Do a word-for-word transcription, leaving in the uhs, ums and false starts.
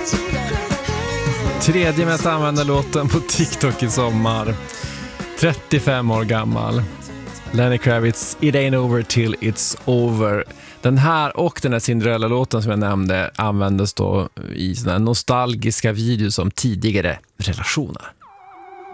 Tredje mest använda låten på TikTok i sommar. trettiofem år gammal. Lenny Kravitz, It Ain't Over Till It's Over. Den här och den här Cinderella-låten som jag nämnde användes då i såna nostalgiska videos om tidigare relationer.